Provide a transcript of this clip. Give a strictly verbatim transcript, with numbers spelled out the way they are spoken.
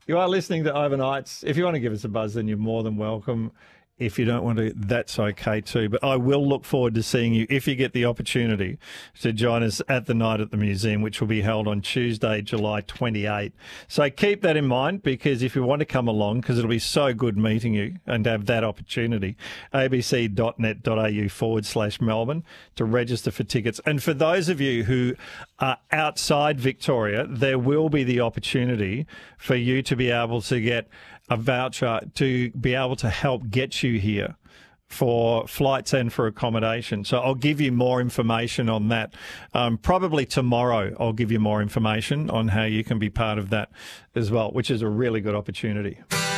You are listening to Overnights. If you want to give us a buzz, then you're more than welcome. If you don't want to, that's okay too. But I will look forward to seeing you if you get the opportunity to join us at the Night at the Museum, which will be held on Tuesday, July twenty-eighth. So keep that in mind, because if you want to come along, because it'll be so good meeting you and have that opportunity, abc.net.au forward slash Melbourne to register for tickets. And for those of you who are outside Victoria, there will be the opportunity for you to be able to get a voucher to be able to help get you here for flights and for accommodation. So I'll give you more information on that. Um, probably tomorrow I'll give you more information on how you can be part of that as well, which is a really good opportunity.